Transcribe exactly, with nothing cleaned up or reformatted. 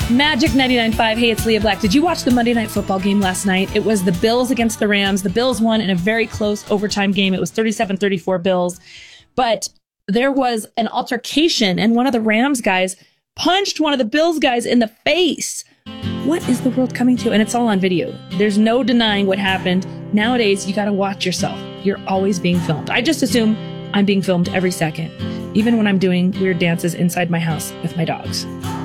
Magic ninety-nine point five. Hey, it's Leah Black. Did you watch the Monday Night Football game last night? It was the Bills against the Rams. The Bills won in a very close overtime game. It was thirty-seven thirty-four Bills. But there was an altercation, and one of the Rams guys punched one of the Bills guys in the face. What is the world coming to? And it's all on video. There's no denying what happened. Nowadays, you got to watch yourself. You're always being filmed. I just assume I'm being filmed every second, even when I'm doing weird dances inside my house with my dogs.